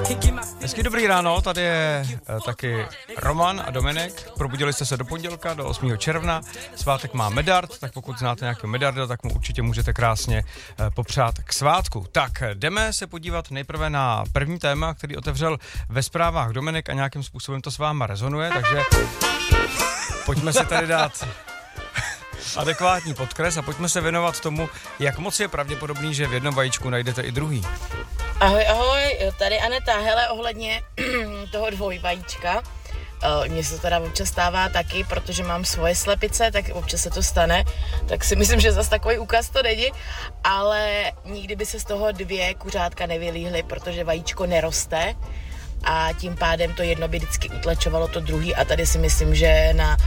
Hezky dobrý ráno, tady je taky Roman a Dominik. Probudili jste se do pondělka, do 8. června. Svátek má Medard, tak pokud znáte nějakého Medarda, tak mu určitě můžete krásně popřát k svátku. Tak, jdeme se podívat nejprve na první téma, který otevřel ve zprávách Dominik a nějakým způsobem to s váma rezonuje, takže pojďme si tady dát adekvátní podkres a pojďme se věnovat tomu, jak moc je pravděpodobný, že v jednom vajíčku najdete i druhý. Ahoj, tady Aneta, hele, ohledně toho dvojvajíčka. Mně se to teda občas stává taky, protože mám svoje slepice, tak občas se to stane, tak si myslím, že zase takový úkaz to není, ale nikdy by se z toho dvě kuřátka nevylíhly, protože vajíčko neroste a tím pádem to jedno by vždycky utlačovalo to druhý a tady si myslím, že na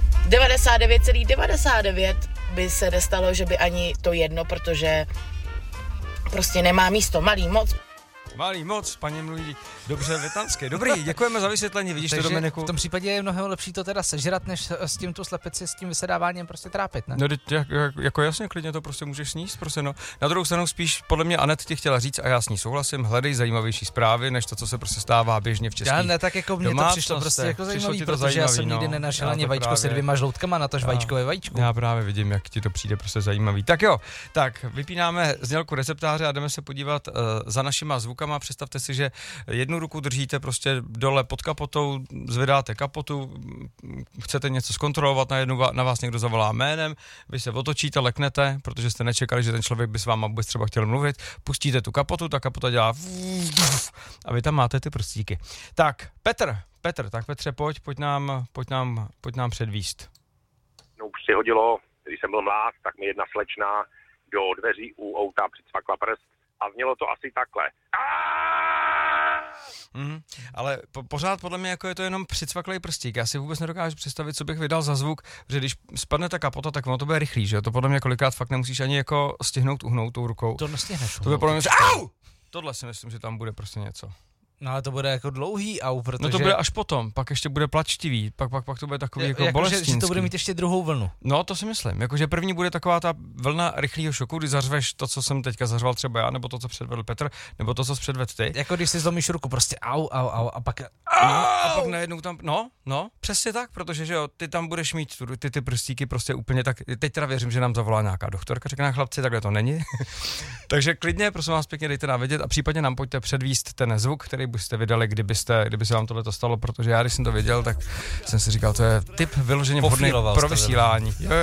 99,99 by se nestalo, že by ani to jedno, protože prostě nemá místo, malý moc, paní mluví dobře větnansky. Dobrý, děkujeme za vysvětlení, vidíš to, Dominiku? V tom případě je mnohem lepší to teda sežrat, než s tím tu slepici, s tím vysedáváním prostě trápit, ne? No, jako jasně, klidně to prostě můžeš sníst, prostě no. Na druhou stranu spíš, podle mě Anet ti chtěla říct, a já s ní souhlasím, hledej zajímavější zprávy, než to, co se prostě stává běžně v českých domácnostech. Já ne, tak jako mně to přišlo prostě jako zajímavý, protože já jsem nikdy nenašel ani vajíčko se 2 žloutkama, natož vajíčko ve vajíčku. Já právě vidím, jak ti to přijde prostě zajímavý. Tak jo, tak vypínáme znělku receptáře a jdeme se podívat za našima zvukama. Představte si, že jednu ruku držíte prostě dole pod kapotou, zvedáte kapotu, chcete něco zkontrolovat, najednou na vás někdo zavolá jménem, vy se otočíte, leknete, protože jste nečekali, že ten člověk by s váma vůbec třeba chtěl mluvit, pustíte tu kapotu, ta kapota dělá a vy tam máte ty prstíky. Tak, Petr, tak Petře, pojď nám předvíst. No už si hodilo, když jsem byl mlád, tak mi jedna slečna do dveří u auta přicvakla prst a znělo to asi takhle. Ale pořád podle mě jako je to jenom přicvaklej prstík. Já si vůbec nedokážu představit, co bych vydal za zvuk, že když spadne ta kapota, tak ono to bude rychlý, že? To podle mě kolikrát fakt nemusíš ani jako stihnout uhnout tou rukou. To nestihneš. To by podle mě au! Tohle si myslím, že tam bude prostě něco. No ale to bude jako dlouhý protože... No to bude až potom, pak ještě bude plačtivý, pak to bude takový jako bolestínský. Že to bude mít ještě druhou vlnu. No to si myslím, jakože první bude taková ta vlna rychlého šoku, kdy zařveš to, co jsem teďka zařval třeba já, nebo to, co předvedl Petr, nebo to, co předvedl ty. Jako když si zlomíš ruku, prostě au a pak... A pak najednou tam, no, přesně tak, protože že jo, ty tam budeš mít ty prstíky prostě úplně tak, teď teda věřím, že nám zavolá nějaká doktorka, řekne chlapci, takhle to není. Takže klidně, prosím vás pěkně, dejte nám vědět a případně nám pojďte předvíst ten zvuk, který byste vydali, kdyby se vám tohle stalo, protože já, když jsem to věděl, tak jsem si říkal, to je tip vyloženě vhodný pro vysílání. Jo.